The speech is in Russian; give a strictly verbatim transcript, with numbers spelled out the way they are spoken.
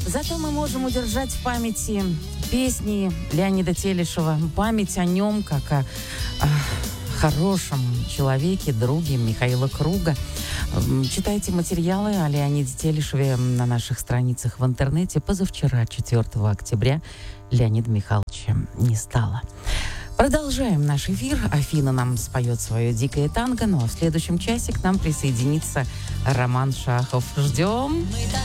Зато мы можем удержать в памяти песни Леонида Телешева, память о нем как о, о хорошем человеке, друге Михаила Круга. Читайте материалы о Леониде Телешеве на наших страницах в интернете. Позавчера, четвёртого октября, Леонида Михайловича не стало. Продолжаем наш эфир. Афина нам споет свое дикое танго, ну а в следующем часе к нам присоединится Роман Шахов. Ждем. Мы